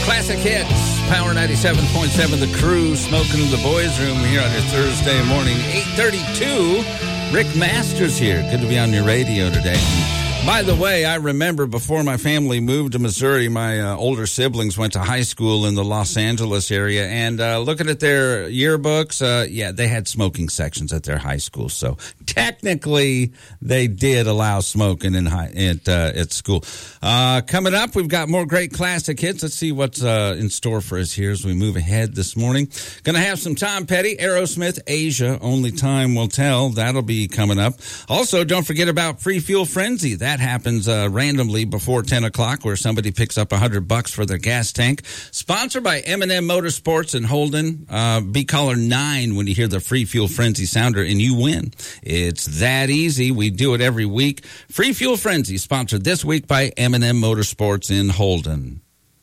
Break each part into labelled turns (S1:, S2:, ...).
S1: Classic Hits, Power 97.7, The Crew, smoking in the boys' room here on your Thursday morning, 8:32. Rick Masters here. Good to be on your radio today. By the way, I remember before my family moved to Missouri, my older siblings went to high school in the Los Angeles area, and looking at their yearbooks, they had smoking sections at their high school. So technically, they did allow smoking at school. Coming up, we've got more great classic hits. Let's see what's in store for us here as we move ahead this morning. Going to have some Tom Petty, Aerosmith, Asia, Only Time Will Tell. That'll be coming up. Also, don't forget about Free Fuel Frenzy. That happens randomly before 10 o'clock where somebody picks up $100 for their gas tank. Sponsored by M&M Motorsports in Holden. Be caller 9 when you hear the Free Fuel Frenzy sounder and you win. It's that easy. We do it every week. Free Fuel Frenzy, sponsored this week by M&M Motorsports in Holden.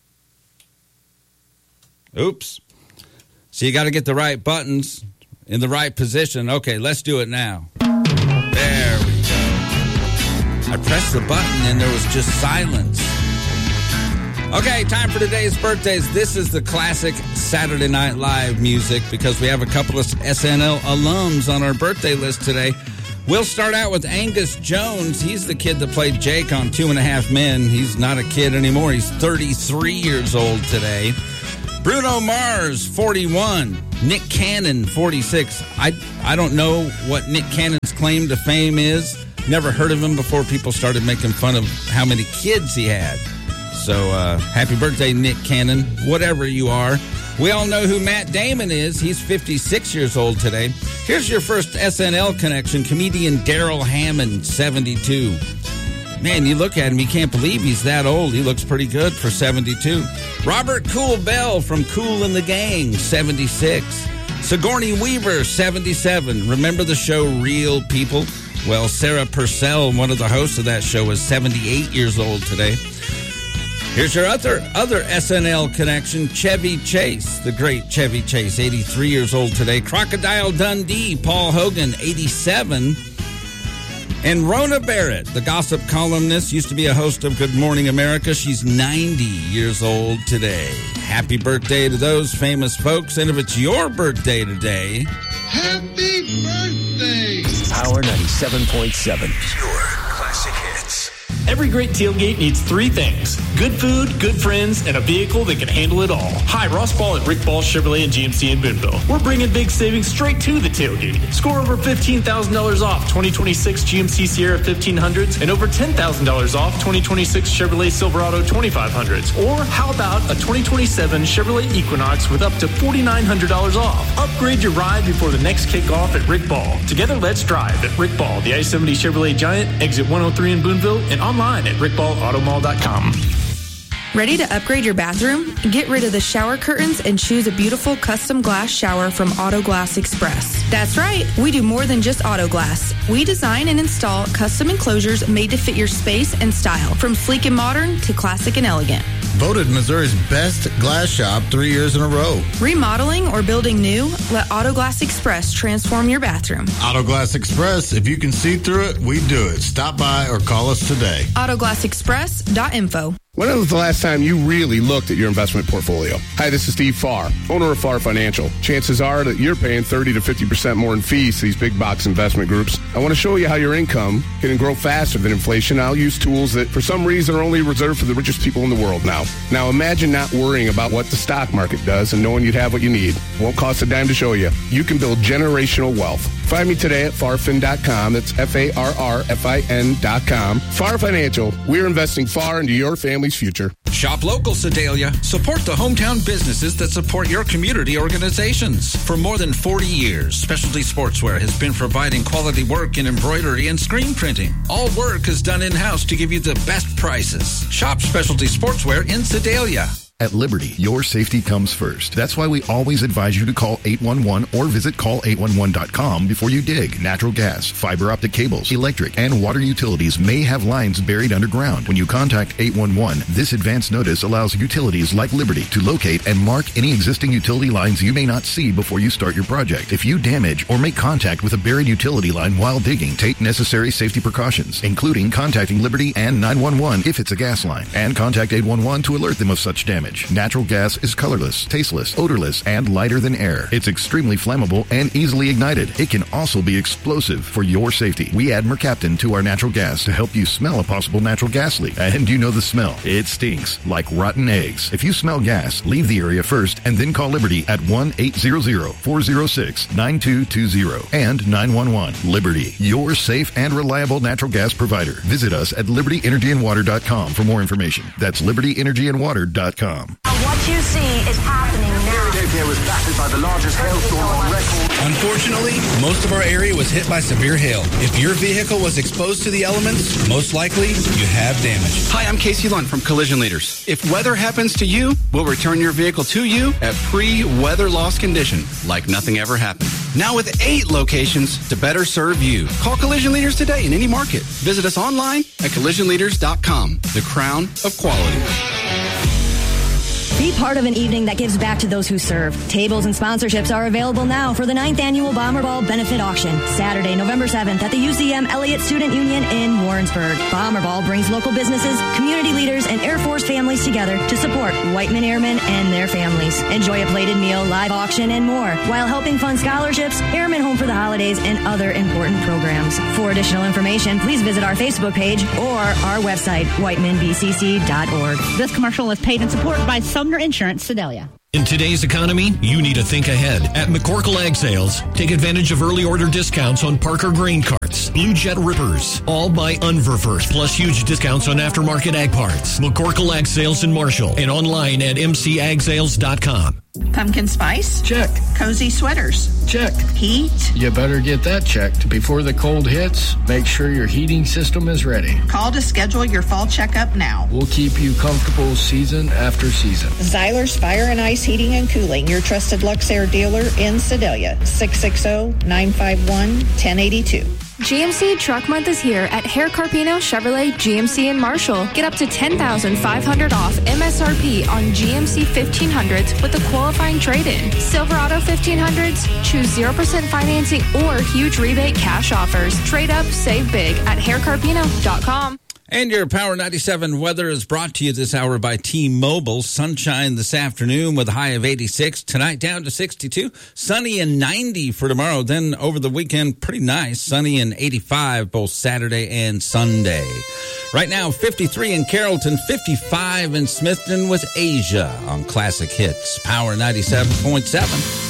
S1: Oops. So you got to get the right buttons in the right position. Okay, let's do it now. There we go. I pressed the button and there was just silence. Okay, time for today's birthdays. This is the classic Saturday Night Live music because we have a couple of SNL alums on our birthday list today. We'll start out with Angus Jones. He's the kid that played Jake on 2.5 Men. He's not a kid anymore. He's 33 years old today. Bruno Mars, 41. Nick Cannon, 46. I don't know what Nick Cannon's claim to fame is. Never heard of him before people started making fun of how many kids he had. So, happy birthday, Nick Cannon, whatever you are. We all know who Matt Damon is. He's 56 years old today. Here's your first SNL connection, comedian Daryl Hammond, 72. Man, you look at him, you can't believe he's that old. He looks pretty good for 72. Robert Cool Bell from Kool and the Gang, 76. Sigourney Weaver, 77. Remember the show Real People? Well, Sarah Purcell, one of the hosts of that show, is 78 years old today. Here's your other SNL connection, Chevy Chase, the great Chevy Chase, 83 years old today. Crocodile Dundee, Paul Hogan, 87. And Rona Barrett, the gossip columnist, used to be a host of Good Morning America. She's 90 years old today. Happy birthday to those famous folks. And if it's your birthday today,
S2: happy birthday!
S3: Power 97.7.
S4: Pure classic hits.
S5: Every great tailgate needs 3 things: good food, good friends, and a vehicle that can handle it all. Hi, Ross Ball at Rick Ball Chevrolet and GMC in Boonville. We're bringing big savings straight to the tailgate. Score over $15,000 off 2026 GMC Sierra 1500s and over $10,000 off 2026 Chevrolet Silverado 2500s. Or how about a 2027 Chevrolet Equinox with up to $4,900 off? Upgrade your ride before the next kickoff at Rick Ball. Together, let's drive at Rick Ball, the I-70 Chevrolet Giant, exit 103 in Boonville, and online at rickballautomall.com.
S6: Ready to upgrade your bathroom? Get rid of the shower curtains and choose a beautiful custom glass shower from Auto Glass Express. That's right, we do more than just auto glass. We design and install custom enclosures made to fit your space and style, from sleek and modern to classic and elegant.
S7: Voted Missouri's best glass shop 3 years in a row.
S6: Remodeling or building new? Let Auto Glass Express transform your bathroom.
S7: Auto Glass Express, if you can see through it, we do it. Stop by or call us today.
S6: AutoglassExpress.info.
S8: When was the last time you really looked at your investment portfolio? Hi, this is Steve Farr, owner of Farr Financial. Chances are that you're paying 30 to 50% more in fees to these big box investment groups. I want to show you how your income can grow faster than inflation. I'll use tools that, for some reason, are only reserved for the richest people in the world now. Now, imagine not worrying about what the stock market does and knowing you'd have what you need. Won't cost a dime to show you. You can build generational wealth. Find me today at farfin.com. That's FARRFIN.com. Farr Financial. We're investing far into your family's future.
S4: Shop local, Sedalia. Support the hometown businesses that support your community organizations. For more than 40 years, Specialty Sportswear has been providing quality work in embroidery and screen printing. All work is done in-house to give you the best prices. Shop Specialty Sportswear in Sedalia.
S9: At Liberty, your safety comes first. That's why we always advise you to call 811 or visit call811.com before you dig. Natural gas, fiber optic cables, electric, and water utilities may have lines buried underground. When you contact 811, this advance notice allows utilities like Liberty to locate and mark any existing utility lines you may not see before you start your project. If you damage or make contact with a buried utility line while digging, take necessary safety precautions, including contacting Liberty and 911 if it's a gas line, and contact 811 to alert them of such damage. damage. Natural gas is colorless, tasteless, odorless, and lighter than air. It's extremely flammable and easily ignited. It can also be explosive. For your safety, we add Mercaptan to our natural gas to help you smell a possible natural gas leak. And you know the smell. It stinks like rotten eggs. If you smell gas, leave the area first and then call Liberty at 1-800-406-9220 and 911. Liberty, your safe and reliable natural gas provider. Visit us at libertyenergyandwater.com for more information. That's libertyenergyandwater.com.
S10: What you see is happening now.
S11: Philadelphia was battered by the largest hailstorm on record.
S12: Unfortunately, most of our area was hit by severe hail. If your vehicle was exposed to the elements, most likely you have damage.
S13: Hi, I'm Casey Lunt from Collision Leaders. If weather happens to you, we'll return your vehicle to you at pre-weather loss condition, like nothing ever happened. Now with 8 locations to better serve you. Call Collision Leaders today in any market. Visit us online at collisionleaders.com. The crown of quality.
S14: Be part of an evening that gives back to those who serve. Tables and sponsorships are available now for the 9th Annual Bomber Ball Benefit Auction, Saturday, November 7th at the UCM Elliott Student Union in Warrensburg. Bomber Ball brings local businesses, community leaders, and Air Force families together to support Whiteman Airmen and their families. Enjoy a plated meal, live auction, and more, while helping fund scholarships, Airmen Home for the Holidays, and other important programs. For additional information, please visit our Facebook page or our website, whitemanbcc.org.
S15: This commercial is paid and supported by Sumner Insurance, Sedalia.
S16: In today's economy, you need to think ahead. At McCorkle Ag Sales, take advantage of early order discounts on Parker grain carts, Blue Jet rippers, all by Unverfirst, plus huge discounts on aftermarket ag parts. McCorkle Ag Sales in Marshall and online at mcagsales.com.
S17: Pumpkin spice?
S18: Check.
S17: Cozy sweaters?
S18: Check.
S17: Heat?
S18: You better get that checked before the cold hits. Make sure your heating system is ready.
S17: Call to schedule your fall checkup now.
S18: We'll keep you comfortable season after season.
S17: Zyler's Fire and Ice Heating and Cooling, your trusted Luxair dealer in Sedalia. 660-951-1082.
S6: GMC Truck Month is here at Hair Carpino Chevrolet GMC in Marshall. Get up to $10,500 off MSRP on GMC 1500s with a qualifying trade-in. Silverado 1500s, choose 0% financing or huge rebate cash offers. Trade up, save big at haircarpino.com.
S1: And your Power 97 weather is brought to you this hour by T-Mobile. Sunshine this afternoon with a high of 86. Tonight down to 62. Sunny and 90 for tomorrow. Then over the weekend, pretty nice. Sunny and 85 both Saturday and Sunday. Right now, 53 in Carrollton, 55 in Smithton with Asia on Classic Hits. Power 97.7.